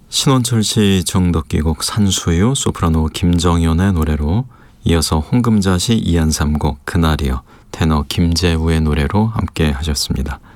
신원철 씨 정덕기 곡 산수유, 소프라노 김정연의 노래로, 이어서 홍금자 씨 2안 3곡 그날이여, 테너 김재우의 노래로 함께 하셨습니다.